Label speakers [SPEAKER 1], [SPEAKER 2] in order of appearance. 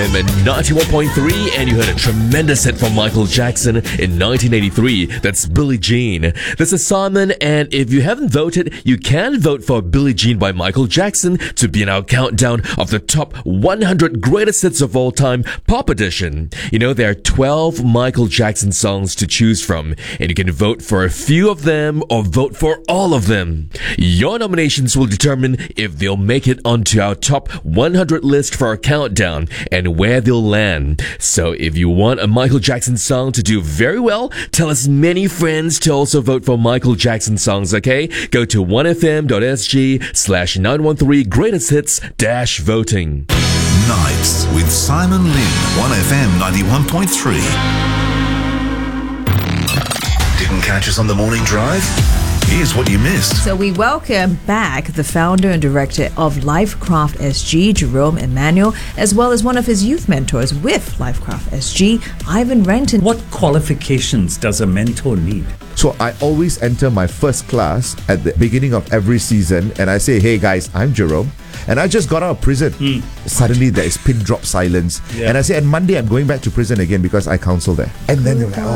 [SPEAKER 1] I'm at 91.3, and you heard a tremendous hit from Michael Jackson in 1983. That's Billie Jean. This is Simon, and if you haven't voted, you can vote for Billie Jean by Michael Jackson to be in our countdown of the top 100 greatest hits of all time, Pop Edition. You know, there are 12 Michael Jackson songs to choose from, and you can vote for a few of them or vote for all of them. Your nominations will determine if they'll make it onto our top 100 list for our countdown and where they'll land. So if you want a Michael Jackson song to do very well, tell as many friends to also vote for Michael Jackson songs, okay? Go to 1fm.sg/913 greatest hits-voting.
[SPEAKER 2] Nights with Simon Lin, 1FM 91.3. Didn't catch us on the morning drive? Here's what you missed.
[SPEAKER 3] So we welcome back the founder and director of Lifecraft SG, Jerome Emmanuel, as well as one of his youth mentors with Lifecraft SG, Ivan Renton.
[SPEAKER 4] What qualifications does a mentor need?
[SPEAKER 5] So I always enter my first class at the beginning of every season and I say, hey guys, I'm Jerome. And I just got out of prison. Suddenly there is pin drop silence. And I say, and Monday I'm going back to prison again because I counsel there. And then they're like,